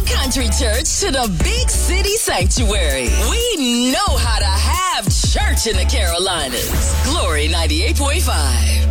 country church to the big city sanctuary. We know how to have church in the Carolinas. Glory 98.5.